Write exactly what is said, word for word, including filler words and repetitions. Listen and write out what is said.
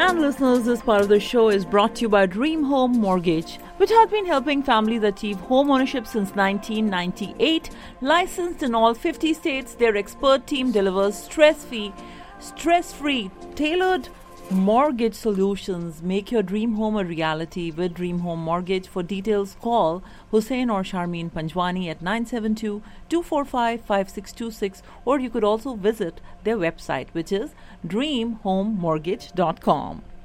And listeners, this part of the show is brought to you by Dream Home Mortgage, which has been helping families achieve home ownership since nineteen ninety-eight. Licensed in all fifty states, their expert team delivers stress-free, stress-free, tailored mortgage solutions. Make your dream home a reality with Dream Home Mortgage. For details, call Hussein or Sharmeen Panjwani at nine seven two, two four five, five six two six, or you could also visit their website, which is dream home mortgage dot com.